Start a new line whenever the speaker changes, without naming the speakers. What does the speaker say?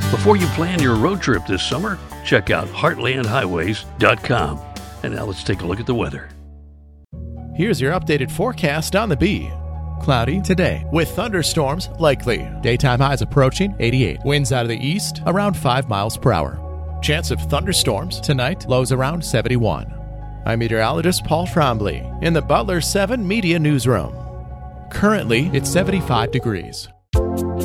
Before you plan your road trip this summer, check out heartlandhighways.com. And now let's take a look at the weather.
Here's your updated forecast on the Bee. Cloudy today with thunderstorms likely. Daytime highs approaching 88. Winds out of the east around 5 miles per hour. Chance of thunderstorms tonight, lows around 71. I'm meteorologist Paul Trombley in the Butler 7 Media Newsroom. Currently, it's 75 degrees.